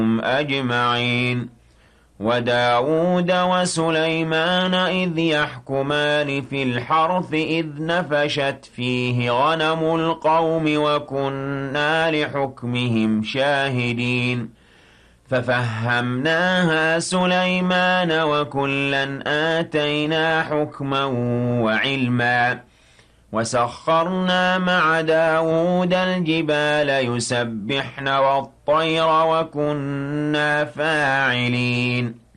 أجمعين. وداود وسليمان إذ يحكمان في الحرث إذ نفشت فيه غنم القوم وكنا لحكمهم شاهدين ففهمناها سليمان وكلا آتينا حكما وعلما وسخرنا مع داود الجبال يسبحن والطير وكنا فاعلين